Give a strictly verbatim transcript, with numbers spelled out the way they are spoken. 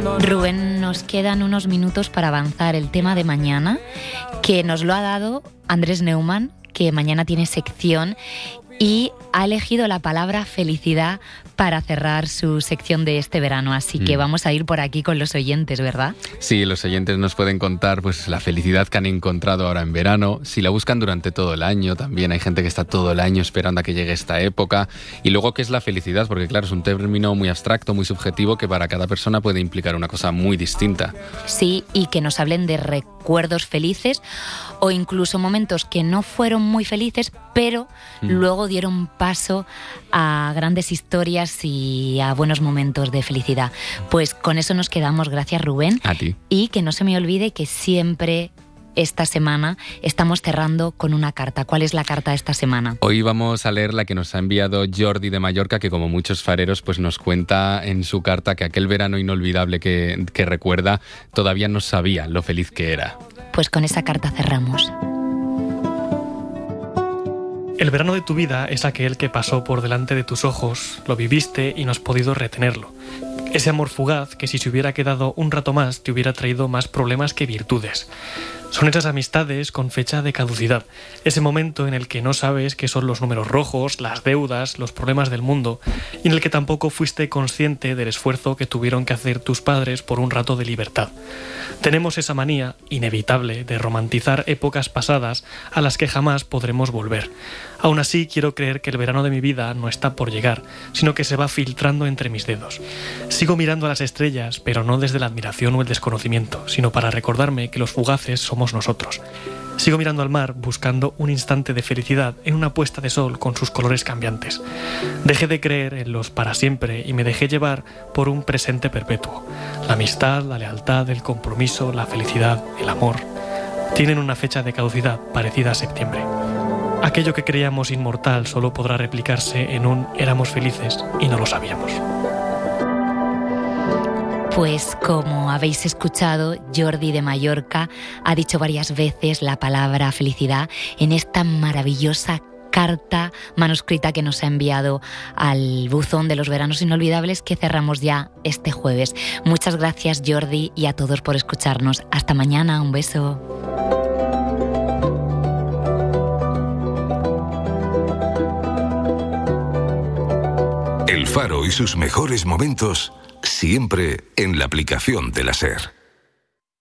Rubén, nos quedan unos minutos para avanzar el tema de mañana, que nos lo ha dado Andrés Neumann, que mañana tiene sección y ha elegido la palabra felicidad para cerrar su sección de este verano. Así que mm. vamos a ir por aquí con los oyentes, ¿verdad? Sí, los oyentes nos pueden contar pues la felicidad que han encontrado ahora en verano, si la buscan durante todo el año. También hay gente que está todo el año esperando a que llegue esta época. Y luego, ¿qué es la felicidad? Porque claro, es un término muy abstracto, muy subjetivo, que para cada persona puede implicar una cosa muy distinta. Sí, y que nos hablen de recuerdos felices o incluso momentos que no fueron muy felices, pero mm. luego dieron paso a grandes historias y a buenos momentos de felicidad. Pues con eso nos quedamos. Gracias, Rubén. A ti. Y que no se me olvide que siempre esta semana estamos cerrando con una carta. ¿Cuál es la carta de esta semana? Hoy vamos a leer la que nos ha enviado Jordi de Mallorca, que como muchos fareros pues nos cuenta en su carta que aquel verano inolvidable que, que recuerda todavía no sabía lo feliz que era. Pues con esa carta cerramos. El verano de tu vida es aquel que pasó por delante de tus ojos, lo viviste y no has podido retenerlo. Ese amor fugaz que si se hubiera quedado un rato más te hubiera traído más problemas que virtudes. Son esas amistades con fecha de caducidad, ese momento en el que no sabes qué son los números rojos, las deudas, los problemas del mundo, y en el que tampoco fuiste consciente del esfuerzo que tuvieron que hacer tus padres por un rato de libertad. Tenemos esa manía inevitable de romantizar épocas pasadas a las que jamás podremos volver. Aún así, quiero creer que el verano de mi vida no está por llegar, sino que se va filtrando entre mis dedos. Sigo mirando a las estrellas, pero no desde la admiración o el desconocimiento, sino para recordarme que los fugaces somos nosotros. Sigo mirando al mar buscando un instante de felicidad en una puesta de sol con sus colores cambiantes. Dejé de creer en los para siempre y me dejé llevar por un presente perpetuo. La amistad, la lealtad, el compromiso, la felicidad, el amor tienen una fecha de caducidad parecida a septiembre. Aquello que creíamos inmortal solo podrá replicarse en un éramos felices y no lo sabíamos. Pues como habéis escuchado, Jordi de Mallorca ha dicho varias veces la palabra felicidad en esta maravillosa carta manuscrita que nos ha enviado al buzón de los veranos inolvidables que cerramos ya este jueves. Muchas gracias, Jordi, y a todos por escucharnos. Hasta mañana, un beso. El Faro y sus mejores momentos siempre en la aplicación de la SER.